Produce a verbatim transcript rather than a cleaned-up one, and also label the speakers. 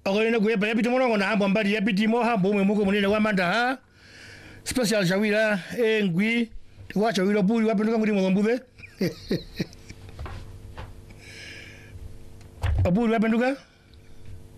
Speaker 1: Okoina kuyepa yapiti mono na ambo mbali yapiti mo hambo mwe muko munene wa manda ha. Special jawira engwi wacha wilo buli wapenduka ngudi mwambube. Abuli wapenduka?